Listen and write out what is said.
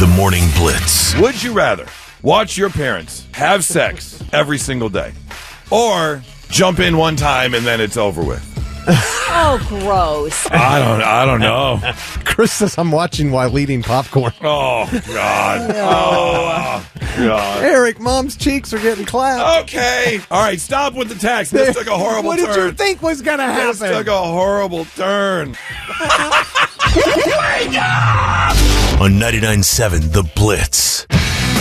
The Morning Blitz. Would you rather watch your parents have sex every single day or jump in one time and then it's over with? Oh, gross. I don't know. Chris says I'm watching while eating popcorn. Oh, God. Oh, God. Eric, Mom's cheeks are getting clapped. Okay. All right, stop with the text. This took a horrible What turn. did you think was going to This happen? took a horrible turn. On 99.7 The Blitz.